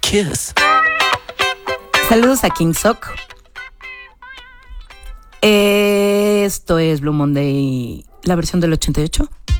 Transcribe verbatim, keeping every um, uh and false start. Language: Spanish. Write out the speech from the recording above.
kiss. Saludos a King Sock. Esto es Blue Monday, la versión del ochenta y ocho.